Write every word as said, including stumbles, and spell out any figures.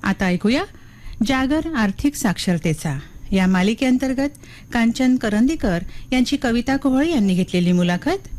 आता ऐकूया जागर आर्थिक साक्षरतेचा या मालिकेअंतर्गत कांचन करंदीकर यांची कविता कोहळे यांनी घेतलेली मुलाखत.